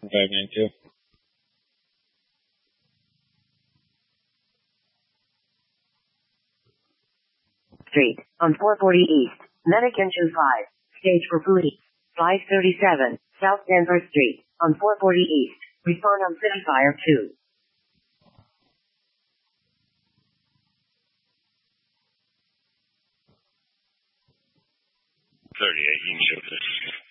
592. Street, on 440 East, Medicanchu 5, stage for Foodie. 537, South Denver Street, on 440 East, respond on City Fire 2. 38, you can show this.